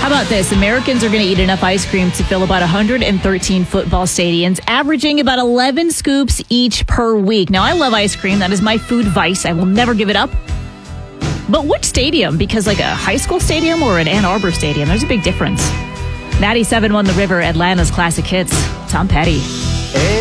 How about this? Americans are going to eat enough ice cream to fill about 113 football stadiums, averaging about 11 scoops each per week. Now, I love ice cream. That is my food vice. I will never give it up. But which stadium? Because like a high school stadium or an Ann Arbor stadium, there's a big difference. 97.1 The River, Atlanta's classic hits. Tom Petty.